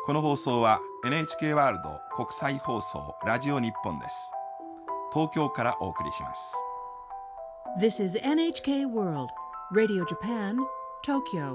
この放送は NHK ワールド国際放送ラジオ日本です。東京からお送りします。 This is NHK World Radio Japan, Tokyo.